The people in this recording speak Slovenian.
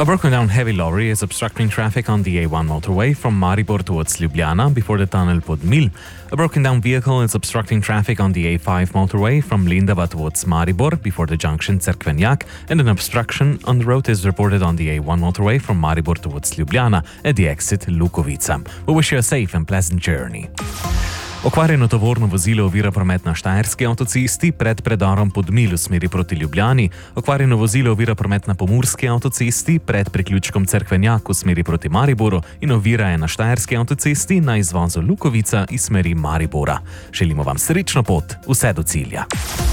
A broken-down heavy lorry is obstructing traffic on the A1 motorway from Maribor towards Ljubljana before the tunnel Podmil. A broken-down vehicle is obstructing traffic on the A5 motorway from Lendava towards Maribor before the junction Cerkvenjak, and an obstruction on the road is reported on the A1 motorway from Maribor towards Ljubljana at the exit Lukovica. We wish you a safe and pleasant journey. Okvarjeno tovorno vozilo ovira promet na Štajerski avtocesti pred predorom Podmil v smeri proti Ljubljani. Okvarjeno vozilo ovira promet na Pomurski avtocesti pred priključkom Cerkvenjak v smeri proti Mariboru in ovira je na Štajerski avtocesti na izvozu Lukovica iz smeri Maribora. Želimo vam srečno pot, vse do cilja.